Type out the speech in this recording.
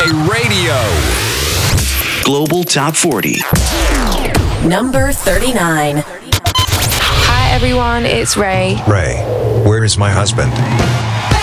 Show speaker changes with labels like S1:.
S1: Ray Radio.
S2: Global Top 40.
S3: Number 39.
S4: Hi everyone, it's Ray.
S5: Ray, where is my husband?